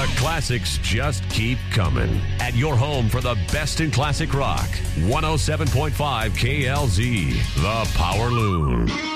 The classics just keep coming. At your home for the best in classic rock. 107.5 KLZ. The Power Loon.